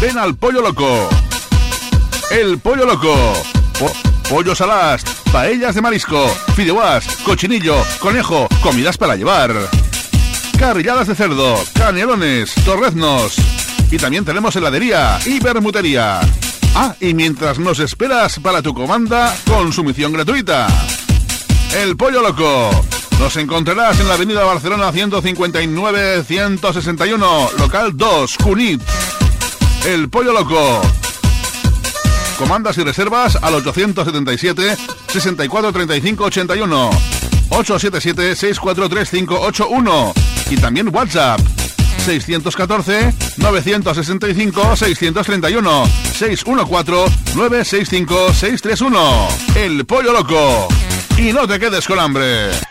Ven al Pollo Loco. El Pollo Loco. Pollos al as, paellas de marisco, fideuás, cochinillo, conejo, comidas para llevar, carrilladas de cerdo, canelones, torreznos. Y también tenemos heladería y bermutería. Ah, y mientras nos esperas para tu comanda, consumición gratuita. El Pollo Loco. Nos encontrarás en la avenida Barcelona 159-161, local 2, Cunit. El Pollo Loco. Comandas y reservas al 877 64 35 81, 877 643581 y también WhatsApp 614 965 631 614 965 631. El Pollo Loco. Y no te quedes con hambre.